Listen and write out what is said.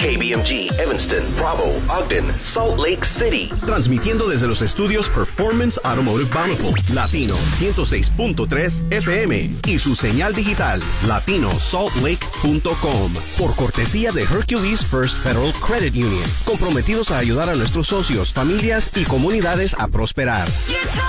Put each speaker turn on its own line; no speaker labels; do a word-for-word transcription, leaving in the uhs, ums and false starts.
K B M G, Evanston, Bravo, Ogden, Salt Lake City.
Transmitiendo desde los estudios Performance Automotive Bountiful, Latino ciento seis punto tres F M y su señal digital, latino salt lake punto com. Por cortesía de Hercules First Federal Credit Union. Comprometidos a ayudar a nuestros socios, familias y comunidades a prosperar.